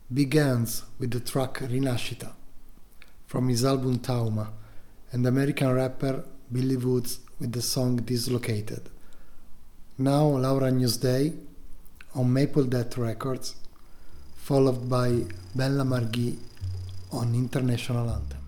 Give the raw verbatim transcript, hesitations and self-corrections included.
Big Hands with the track Rinascita from his album Tauma, and American rapper Billy Woods with the song Dislocated. Now Laura Newsday on Maple Death Records, followed by Bella Marghi on International Anthem.